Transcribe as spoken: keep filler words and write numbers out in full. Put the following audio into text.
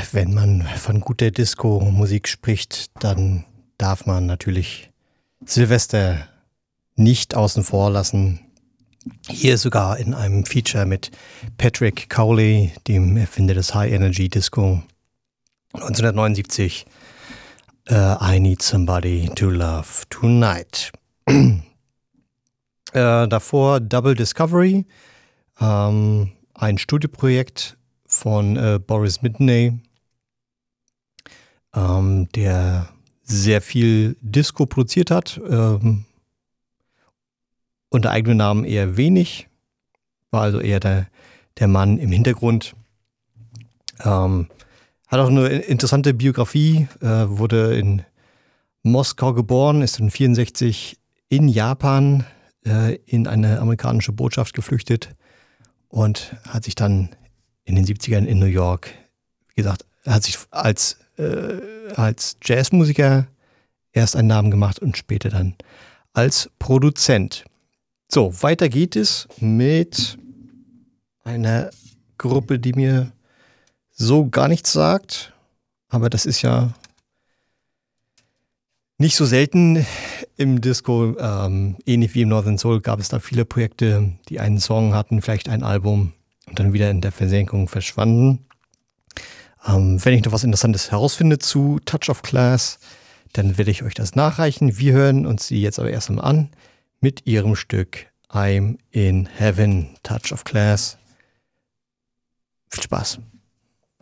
wenn man von guter Disco-Musik spricht, dann darf man natürlich Silvester nicht außen vor lassen. Hier sogar in einem Feature mit Patrick Cowley, dem Erfinder des High Energy Disco. neunzehnhundertneunundsiebzig, uh, I Need Somebody to Love Tonight. äh, davor Double Discovery, ähm, ein Studioprojekt von äh, Boris Midney, ähm, der sehr viel Disco produziert hat, ähm, unter eigenem Namen eher wenig, war also eher der, der Mann im Hintergrund. Ähm, hat auch eine interessante Biografie, äh, wurde in Moskau geboren, ist in vierundsechzig in Japan äh, in eine amerikanische Botschaft geflüchtet und hat sich dann in den siebzigern in New York, wie gesagt, hat sich als, äh, als Jazzmusiker erst einen Namen gemacht und später dann als Produzent. So, weiter geht es mit einer Gruppe, die mir so gar nichts sagt, aber das ist ja nicht so selten im Disco. Ähm, ähnlich wie im Northern Soul gab es da viele Projekte, die einen Song hatten, vielleicht ein Album und dann wieder in der Versenkung verschwanden. Ähm, wenn ich noch was Interessantes herausfinde zu Touch of Class, dann werde ich euch das nachreichen. Wir hören uns sie jetzt aber erst einmal an mit ihrem Stück I'm in Heaven, Touch of Class. Viel Spaß.